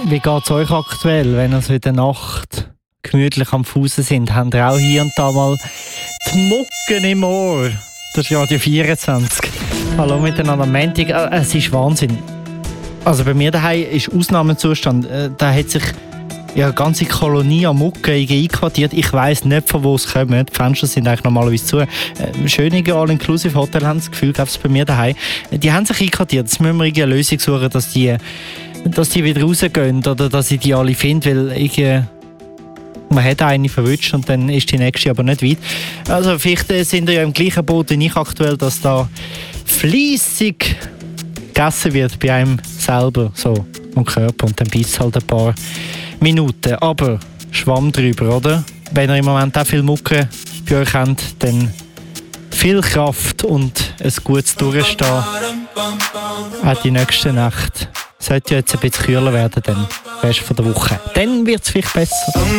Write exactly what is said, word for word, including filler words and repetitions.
Wie geht es euch aktuell, wenn ihr so in der Nacht gemütlich am Fußen sind? Habt ihr auch hier und da mal die Mucken im Ohr? Das ist Radio vierundzwanzig. Hallo miteinander am Montag. Äh, es ist Wahnsinn. Also bei mir daheim ist Ausnahmezustand. Äh, da hat sich ja, eine ganze Kolonie an Mucken einquartiert. Ich weiss nicht, von wo es kommt. Die Fenster sind eigentlich normalerweise zu. Äh, schöne All-Inclusive-Hotel haben das Gefühl, gab es bei mir daheim. Die haben sich einquartiert. Jetzt müssen wir eine Lösung suchen, dass die, dass die wieder rausgehen oder dass ich die alle finde, weil ich, äh, man hat eine verwünscht und dann ist die nächste aber nicht weit. Also vielleicht äh, sind wir ja im gleichen Boot wie ich aktuell, dass da fleissig gegessen wird bei einem selber so am Körper und dann beißt es halt ein paar Minuten. Aber Schwamm drüber, oder? Wenn ihr im Moment auch viel Mucke bei euch habt, dann viel Kraft und ein gutes Durchstehen. Auch die nächste Nacht sollte ja jetzt ein bisschen kühler werden, dann Rest von der Woche. Dann wird es vielleicht besser.